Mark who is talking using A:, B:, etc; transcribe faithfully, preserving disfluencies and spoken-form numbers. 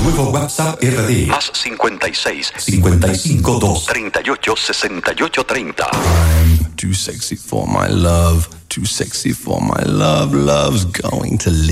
A: nuevo WhatsApp R D.
B: Más cincuenta y seis,
A: cincuenta y cinco dos.
B: treinta y ocho, sesenta y ocho, treinta.
C: I'm too sexy for my love, too sexy for my love, love's going to live.